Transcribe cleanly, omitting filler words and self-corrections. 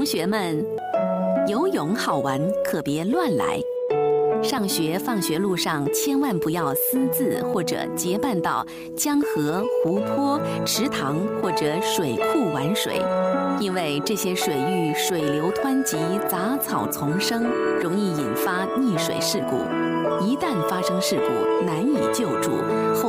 同学们，游泳好玩，可别乱来。上学放学路上千万不要私自或者结伴到江河、湖泊、池塘或者水库玩水，因为这些水域水流湍急，杂草丛生，容易引发溺水事故。一旦发生事故，难以救助，后